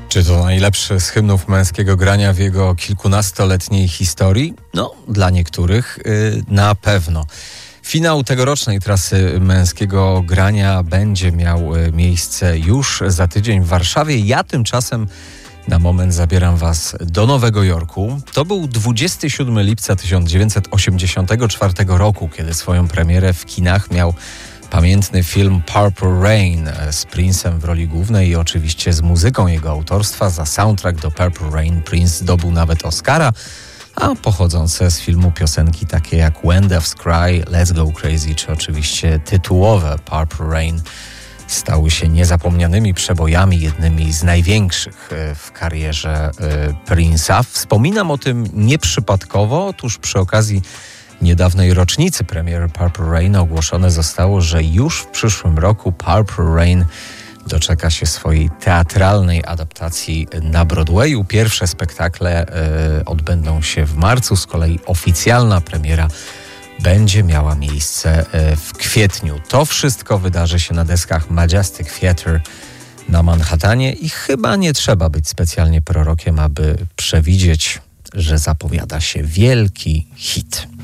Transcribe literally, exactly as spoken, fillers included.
Czy to najlepszy z hymnów męskiego grania w jego kilkunastoletniej historii? No, dla niektórych yy, na pewno. Finał tegorocznej trasy męskiego grania będzie miał miejsce już za tydzień w Warszawie. Ja tymczasem na moment zabieram Was do Nowego Jorku. To był dwudziestego siódmego lipca tysiąc dziewięćset osiemdziesiątego czwartego roku, kiedy swoją premierę w kinach miał pamiętny film Purple Rain z Prince'em w roli głównej i oczywiście z muzyką jego autorstwa. Za soundtrack do Purple Rain Prince zdobył nawet Oscara, a pochodzące z filmu piosenki takie jak When Doves Cry, Let's Go Crazy, czy oczywiście tytułowe Purple Rain stały się niezapomnianymi przebojami, jednymi z największych w karierze Prince'a. Wspominam o tym nieprzypadkowo. Otóż przy okazji niedawnej rocznicy premiery Purple Rain ogłoszone zostało, że już w przyszłym roku Purple Rain doczeka się swojej teatralnej adaptacji na Broadwayu. Pierwsze spektakle y, odbędą się w marcu, z kolei oficjalna premiera będzie miała miejsce y, w kwietniu. To wszystko wydarzy się na deskach Majestic Theatre na Manhattanie i chyba nie trzeba być specjalnie prorokiem, aby przewidzieć, że zapowiada się wielki hit.